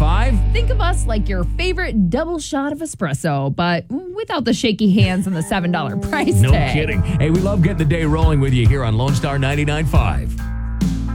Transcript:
99.5. Think of us like your favorite double shot of espresso, but without the shaky hands and the $7 price No tag. kidding. Hey, we love getting the day rolling with you here on Lone Star 99.5.